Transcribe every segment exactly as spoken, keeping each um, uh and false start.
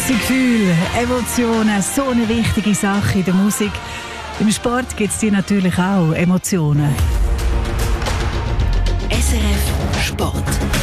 grosse Gefühle, Emotionen, so eine wichtige Sache in der Musik. Im Sport gibt es die natürlich auch, Emotionen. S R F Sport.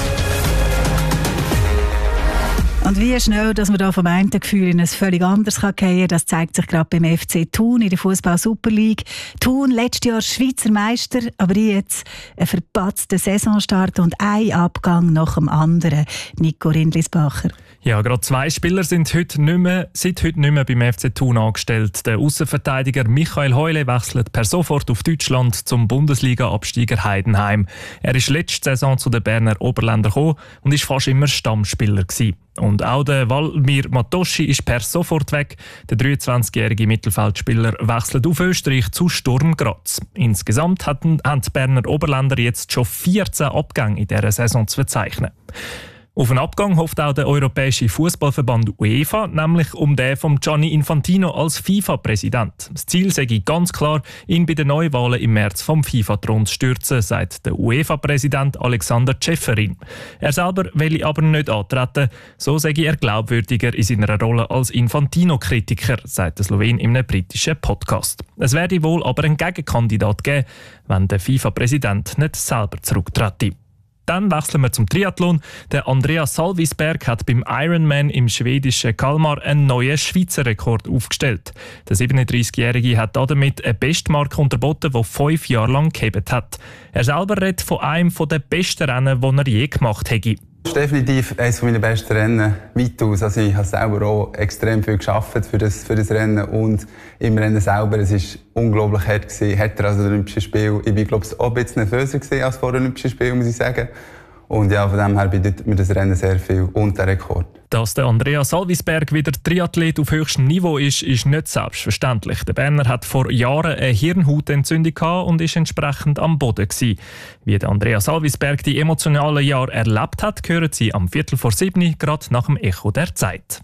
Und wie schnell, dass man da vom einen Gefühl in ein völlig anderes fallen kann, das zeigt sich gerade beim F C Thun in der Fußball-Super League. Thun, letztes Jahr Schweizer Meister, aber jetzt ein verpatzter Saisonstart und ein Abgang nach dem anderen. Nico Rindlisbacher. Ja, gerade zwei Spieler sind heute nicht mehr, seit heute nicht mehr beim F C Thun angestellt. Der Aussenverteidiger Michael Heule wechselt per sofort auf Deutschland zum Bundesliga-Absteiger Heidenheim. Er ist letzte Saison zu den Berner Oberländern gekommen und ist fast immer Stammspieler gewesen. Und auch der Valmir Matoschi ist per sofort weg. Der dreiundzwanzigjährige Mittelfeldspieler wechselt auf Österreich zu Sturm Graz. Insgesamt hatten, haben die Berner Oberländer jetzt schon vierzehn Abgänge in dieser Saison zu verzeichnen. Auf einen Abgang hofft auch der Europäische Fußballverband UEFA, nämlich um den von Gianni Infantino als FIFA-Präsident. Das Ziel sei ganz klar, ihn bei den Neuwahlen im März vom FIFA-Thron zu stürzen, sagt der UEFA-Präsident Alexander Ceferin. Er selber will aber nicht antreten, so sei er glaubwürdiger in seiner Rolle als Infantino-Kritiker, sagt der Slowen in einem britischen Podcast. Es werde wohl aber einen Gegenkandidat geben, wenn der FIFA-Präsident nicht selber zurücktrete. Dann wechseln wir zum Triathlon. Der Andreas Salvisberg hat beim Ironman im schwedischen Kalmar einen neuen Schweizer Rekord aufgestellt. Der siebenunddreißigjährige hat damit eine Bestmarke unterboten, die fünf Jahre lang gehebt hat. Er selber redet von einem der besten Rennen, die er je gemacht hätte. Das ist definitiv eines meiner besten Rennen weitaus. Also ich habe selber auch extrem viel gearbeitet für das, für das Rennen und im Rennen selber, es war unglaublich hart gewesen, härter als das Olympische Spiel. Ich war, glaube ich, auch ein bisschen nervöser als vor dem Olympischen Spiel, muss ich sagen. Und ja, von dem her bedeutet mir das Rennen sehr viel und der Rekord. Dass der Andreas Salvisberg wieder Triathlet auf höchstem Niveau ist, ist nicht selbstverständlich. Der Berner hat vor Jahren eine Hirnhautentzündung gehabt und ist entsprechend am Boden gewesen. Wie der Andreas Salvisberg die emotionalen Jahre erlebt hat, hören Sie am Viertel vor sieben, gerade nach dem Echo der Zeit.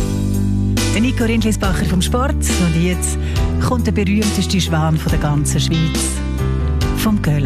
Der Nico Rindlisbacher vom Sport. Und jetzt kommt der berühmteste Schwan der ganzen Schweiz. Vom Göhle.